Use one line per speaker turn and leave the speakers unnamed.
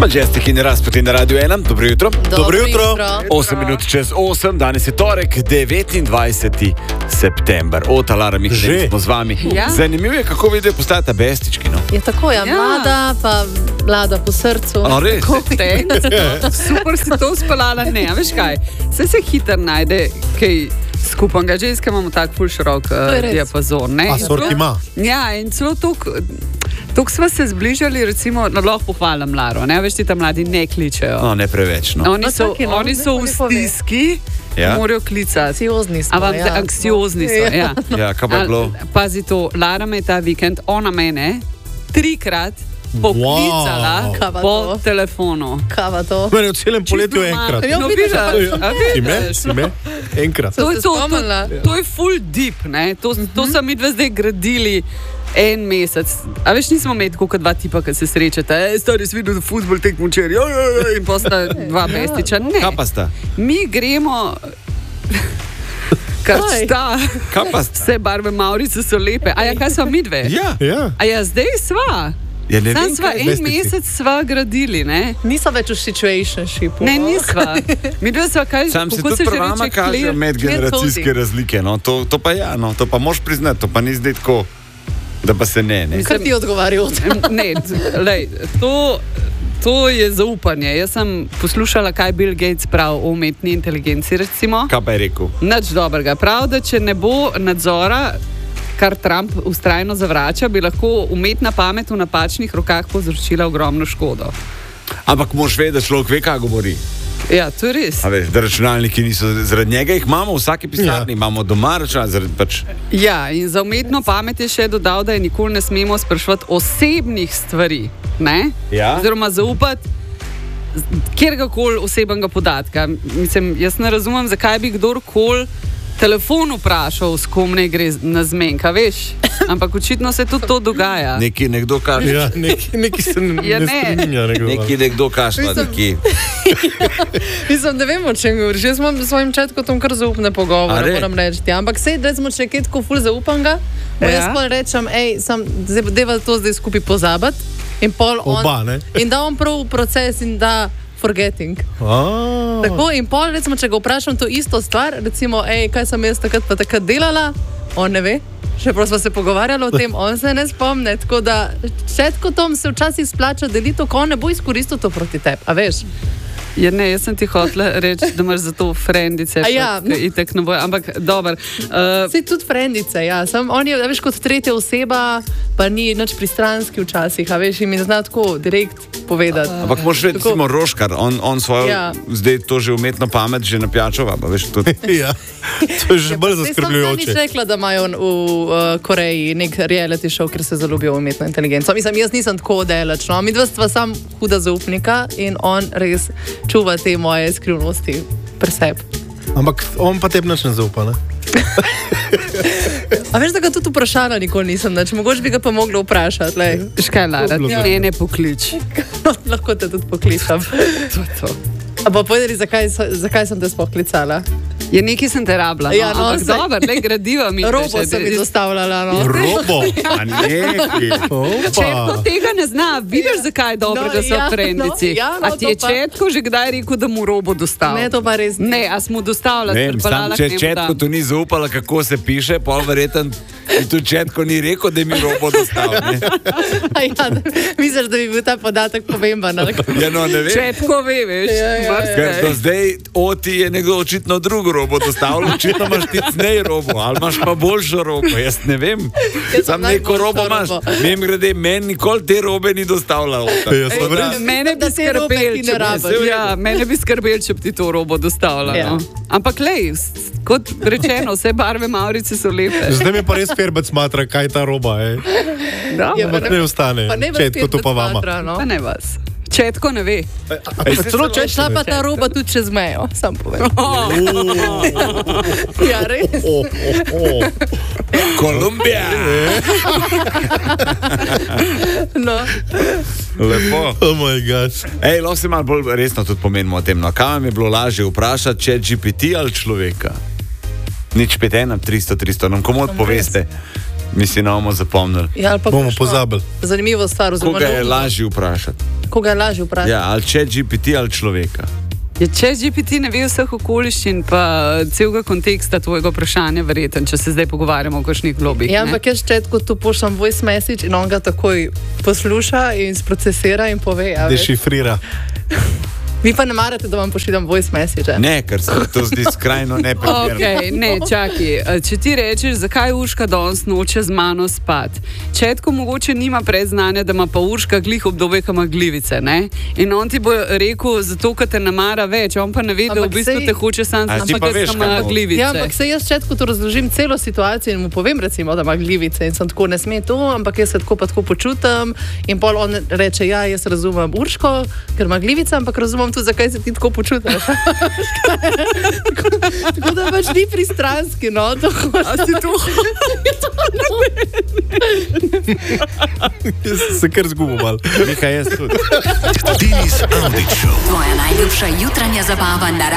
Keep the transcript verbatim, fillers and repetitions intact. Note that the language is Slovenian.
Majestic in Rasputin na Radio ena. Dobro jutro.
Dobro jutro.
osem minut čez osem, danes je torek, devetindvajseti september. Ota, Lara, mi smo z vami.
Ja.
Zanimivo je, kako vidijo postajata bestički. No?
Je tako, ja,
Ja.
mlada, pa mlada po srcu.
A, res?
Super si to uspelala, ne, a veš kaj, vse se hitro najde, kaj skupaj, ženske imamo tak ful širok
je
uh,
res.
diapazon. Ne?
A
In
sort
celo-
ima.
Ja, in celo toliko, toliko sva se zbližali, recimo, no, lahko pohvalim Laro, ne, veš ti tam mladi ne kličejo.
No, ne preveč. No.
Oni
No,
so,
taki, no,
oni so v
ne pove.
stiski,
Ja.
morajo klicati.
Anksiozni smo,
Ampak
ja.
anksiozni so,
Ja.
ja.
Ja, kaj pa je bilo?
A, pazi to, Lara me je ta vikend, ona mene, trikrat poklicala
Kaj pa
po
to?
telefonu.
Kava to.
Mene v celem poletju
Čisto
enkrat.
malo.
Ja,
No,
vidiš,
vidiš,
ampak
a
Si me?
vidiš?
Si me? Enkrat.
To je,
se
to, to,
spomnila?
to je full deep, ne? To, to so mi dve zdaj gradili en mesec. A veš, nismo imeli tako kot dva tipa, ki se srečata. E, stari si videl futbol tekmo včeraj, in posta dva bestiča. Ne,
Kaj pa sta?
mi gremo, kar
Kaj?
sta.
Kaj pa sta?
Vse barve Maurice so lepe. A ja, kaj smo mi dve?
Ja,
Ja.
A ja, zdaj sva.
ja ne
Sam
vem,
sva
kaj.
en
Bestici.
mesec sva gradili, ne?
Niso več v situationshipu.
Ne,
no.
nisva. Mi dve sva kaj,
Sam se
kako
tudi
se že
pri vama
reče,
kaže
clear-
medgeneracijske
clear
razlike. No? To, to pa ja, no? To pa moš priznati, to pa ni zdaj tako, da pa se ne. ne.
Kar ti odgovarjal.
Ne, lej, to, to je zaupanje. Jaz sem poslušala, kaj Bill Gates pravi o umetni inteligenci. Recimo.
Kaj pa je rekel?
Nič dobrega. Prav, da če ne bo nadzora, kar Trump ustrajno zavrača, bi lahko umetna pamet v napačnih rokah povzročila ogromno škodo.
Ampak moš vedeti, da človek ve, kaj govori.
Ja, to je res.
A veš, da računalniki niso, zaradi njega jih imamo v vsaki pisarni, ja. Imamo doma računalnik, zaradi pač.
Ja, in za umetno pamet je še dodal, da je nikoli ne smemo spraševati osebnih stvari. Ne?
Ja.
Oziroma zaupati kjerkoli osebnega podatka. Mislim, jaz ne razumem, zakaj bi kdorkoli telefon vprašal, s kom ne gre na zmenka, veš? Ampak očitno se tudi to dogaja.
Neki nekdo kaže.
Ja, neki, neki se ne,
Ja,
ne
ne.
strinja. Nekdo.
Neki nekdo kašlja,
Mislim-
neki.
Mislim, ne vem, o čem govoriš. Jaz imam s svojim četkom kar zaupne
A
pogovore,
re?
moram reči. Ja. Ampak sej, recimo, če je tako ful zaupam ga, ja.
Ja.
jaz pa rečem, hej, deva to zdaj skupaj pozabiti. In pol on.
Oba, ne?
In da on prav proces in da forgetting.
A,
Tako, in pol, recimo, če ga vprašam to isto stvar, recimo, ej, kaj sem jaz takrat pa takrat delala, on ne ve. Še prav smo se pogovarjali o tem, on se ne spomne. Tako da četko tom se včasih splača deliti, ko on ne bo izkoristil to proti tebi. A veš?
Ja, ne, jaz sem ti hotela reči, da imaš za to frendice,
A ja.
itek ne bojo, ampak dober. Uh,
Sej tudi frendice, ja. Sam on je, a veš, kot tretja oseba, pa ni nič pristranski včasih, a veš, in mi ne zna tako direkt povedati.
Ampak moš vedeti,
Tako.
recimo Roškar, on, on svojo,
Ja.
zdaj to že umetno pamet že napjačava, pa veš, tudi.
ja. To je že bolj
Zdaj sem
zaskrbljujoče.
zadnjič rekla, da imajo v uh, Koreji nek reality show, kjer se zaljubijo v umetno inteligenco. Mislim, jaz nisem tako daleč, no. Mi dva stva sam huda zaupnika in on res čuva te moje skrivnosti pri sebi.
Ampak on pa tebi nič ne zaupa, ne?
A veš, da ga tudi vprašala nikoli nisem, nič. Mogoče bi ga pa mogla vprašati. lej.
škaj, Lara,
To bi bilo
ti ne poklič.
Lahko te tudi pokličam.
To je to.
A pa povedali, zakaj, so- zakaj sem te sploh klicala?
Je nekaj sem te rabila, no,
Ja, no,
ampak
saj-
dobro, le gradiva mi.
Robo sem mi dostavljala. No.
Robo.
A neki.
Četko
Opa.
tega ne zna, vidiš, zakaj je dobro,
No,
da so
ja,
frendici.
no, ja, no,
A ti je
to pa-
Četko že kdaj rekel, da mu robo dostavlja?
Ne, to pa res ni.
Ne, a smo dostavljali,
Ne, sam, če Četko tu ni zaupala, kako se piše, pol verjeten, in tu Četko ni rekel, da mi robo dostavlja. ne.
Ja, misliš, da bi bil ta podatek pomemben? ali kako?
Ja, no, ne vem.
Četko ve, veš.
Ja, ja, ja.
marsikaj.
Ker do zdaj oti je nekdo očitno drugo robo dostavljal, očitno imaš ti cnej robo, ali imaš pa boljšo robo, jaz ne vem.
Jaz
Sam
sem
neko
najboljšo
robo imaš.
robo.
Mem grede, meni nikoli te robe ni dostavljal.
Ja, sem
Ej,
res.
Mene bi
Da te robe,
skrbel,
ki ne
če bi,
rabiš.
ja, mene bi skrbel, če bi ti to robo dostavila.
Ja.
No. Ampak lej, s- kot rečeno, vse barve Maurice so lepe.
Zdaj mi pa res ferbec smatra, kaj je ta roba. Eh.
Dobro,
Ja, pa
Ampak ne ostane.
Pa ne vas
Četko, to pa
spet
vama.
smatra, no.
pa ne vas. Četko ne ve.
Ej, celo
Če šla
Četko.
pa ta roba tudi čez mejo, sam povem. Ja, res.
Oh, oh, oh.
Kolumbija!
No.
Lepo.
Oh moj gosh.
Ej, lahko se malo bolj resno tudi pomenimo o tem. No, kaj vam je bilo lažje vprašati, če je G P T ali človeka? Nič pet ena, tristo, tristo, nam komu odpoveste. Mi si ne bomo zapomnili.
Ja, ali pa
Bomo
kakšno
pozabili.
Zanimivo stvar. oziroma
Koga je
neumno.
lažje vprašati?
Koga je lažje vprašati?
Ja, ali chat G P T ali človeka.
Ja, če G P T ne ve vseh okoliščin, pa celega konteksta tvojega vprašanja, verjeten, če se zdaj pogovarjamo o kakšnih globih.
Ja,
ne?
ampak jaz četko tu pošljam voice message in on ga takoj posluša in sprocesira in pove. a veš.
Dešifrira.
Vi pa ne marate, da vam pošiljam voice message.
Ne, ker se mi to zdi skrajno neprimerno.
Okay, ne, čakaj. Če ti rečeš, zakaj Urška danes noče z mano spati, Četko mogoče nima predznanja, da ima pa Urška glih obdobje, ki ima glivice. Ne? In on ti bo rekel, zato, ker te namara več, on pa ne ve, da v
Ampak
bistvu
sej-
te hoče sam
A ti pa
spati,
veš,
ker ima
kaj bo.
glivice.
Ja, ampak se jaz četko tu razložim celo situacijo in mu povem, recimo, da ima glivice in sem tako ne sme to, ampak jaz se tako pa tako počutim. In pol on reče, ja, jaz razumem Urško, ker ima glivice, ampak razumem tudi, zakaj se ti tako počutiš. tako, tako da pač ni pristranski, no. To
A si to?
Jaz sem se kar zgubil mal.
Nekaj jaz tudi.
Denis Avdić Show.
Tvoja najljubša jutranja zabava na